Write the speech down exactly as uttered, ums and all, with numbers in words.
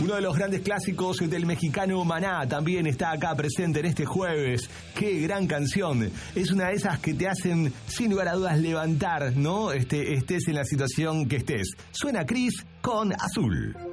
Uno de los grandes clásicos del mexicano Maná también está acá presente en este jueves. ¡Qué gran canción! Es una de esas que te hacen, sin lugar a dudas, levantar, ¿no? Este, estés en la situación que estés. Suena Cris con Azul.